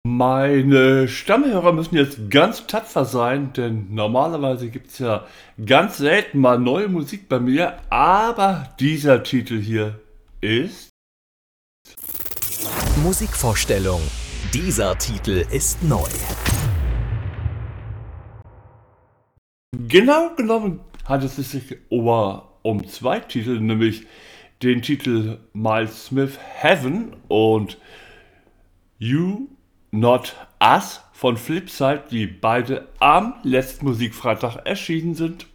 Meine Stammhörer müssen jetzt ganz tapfer sein, denn normalerweise gibt es ja ganz selten mal neue Musik bei mir, aber dieser Titel hier ist... Musikvorstellung. Dieser Titel ist neu. Genau genommen handelt es sich um zwei Titel, nämlich den Titel Miles Smith Heaven und You Not Us von Flipside, die beide am letzten Musikfreitag erschienen sind.